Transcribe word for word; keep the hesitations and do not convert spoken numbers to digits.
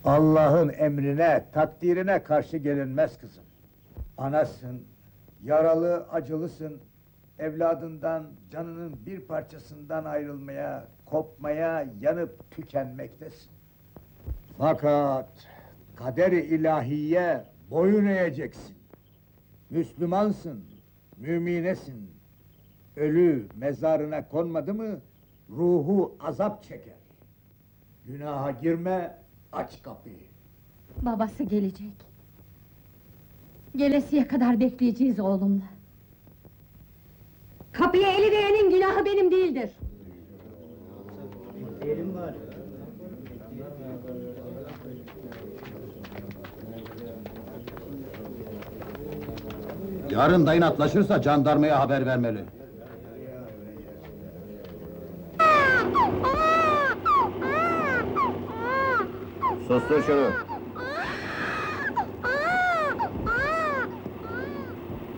Allah'ın emrine, takdirine karşı gelinmez kızım. Anasın, yaralı, acılısın. Evladından, canının bir parçasından ayrılmaya, kopmaya, yanıp tükenmektesin. Fakat kader-i ilahiye boyun eğeceksin. Müslümansın, müminesin. Ölü mezarına konmadı mı, ruhu azap çeker. Günaha girme, aç kapıyı. Babası gelecek. Gelesiye kadar bekleyeceğiz oğlumla. Kapıya eli değenin günahı benim değildir. Yarın dayın atlaşırsa jandarmaya haber vermeli. Sustur şunu!